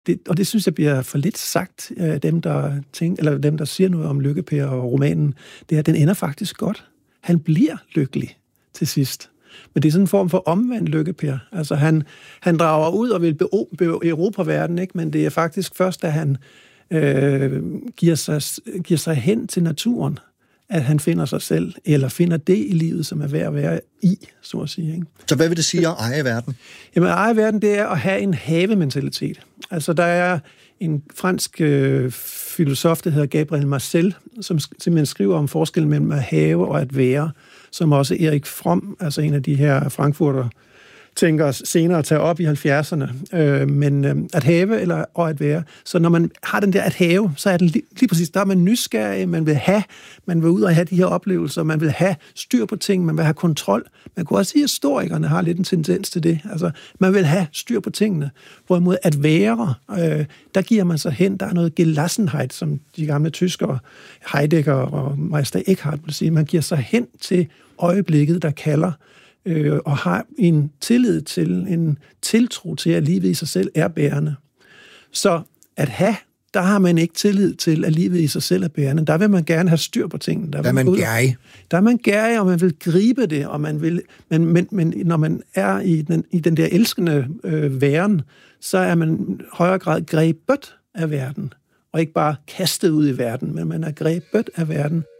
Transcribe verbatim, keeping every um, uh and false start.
det, og det synes jeg bliver for lidt sagt af dem, der tænker, eller dem, der siger noget om Lykke-Per og romanen, det er, at den ender faktisk godt. Han bliver lykkelig til sidst. Men det er sådan en form for omvendt Lykke-Per. Altså han, han drager ud og vil erobre verden, ikke? Men det er faktisk først, da han øh, giver, sig, giver sig hen til naturen, at han finder sig selv, eller finder det i livet, som er værd at være i, så at sige. Ikke? Så hvad vil det sige at eje verden? Jamen, at eje verden, det er at have en havementalitet. Altså, der er en fransk øh, filosof, der hedder Gabriel Marcel, som simpelthen skriver om forskellen mellem at have og at være, som også Erik Fromm, altså en af de her frankfurter, tænker senere at tage op i halvfjerdserne, øh, men øh, at have eller og at være. Så når man har den der at have, så er det lige, lige præcis, der er man nysgerrig, man vil have, man vil ud og have de her oplevelser, man vil have styr på ting, man vil have kontrol. Man kunne også sige, at historikerne har lidt en tendens til det. Altså, man vil have styr på tingene. Hvorimod at være, øh, der giver man sig hen, der er noget Gelassenheit, som de gamle tyskere, Heidegger og Meister Eckhart vil sige, man giver sig hen til øjeblikket, der kalder, Øh, og har en tillid til, en tiltro til, at livet i sig selv er bærende. Så at have, der har man ikke tillid til, at livet i sig selv er bærende. Der vil man gerne have styr på tingene. Der, der er man gærig. Der er man gærig, og man vil gribe det, og man vil, men, men, men når man er i den, i den der elskende øh, væren, så er man i højere grad grebet af verden, og ikke bare kastet ud i verden, men man er grebet af verden.